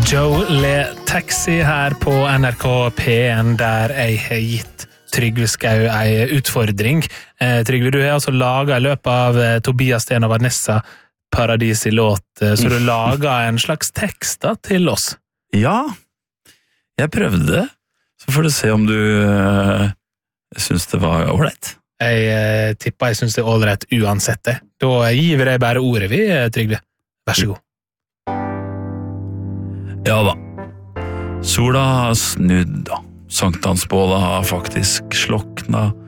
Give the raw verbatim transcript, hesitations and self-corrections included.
Joe Le Taxi her på N R K P en, der jeg har gitt Trygve Skau en utfordring. Eh, Trygve, du har altså laget i løpet av eh, Tobias Sten og Vanessa Paradis i låt, eh, så du laget en slags tekst da, til oss. Ja, jeg prøvde det. Så får du se om du øh, synes det var ålreit. Jeg eh, tipper jeg synes det er ålreit uansett det. Da gir vi deg bare ordet vi, Trygve. Vær så god. Ja da. Sola har snudd da. Sankthansbålet har faktisk slokna.